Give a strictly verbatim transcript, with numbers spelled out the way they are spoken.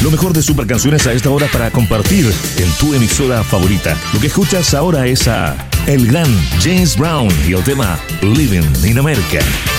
Lo mejor de super canciones a esta hora para compartir en tu emisora favorita. Lo que escuchas ahora es a el gran James Brown y el tema Living in America.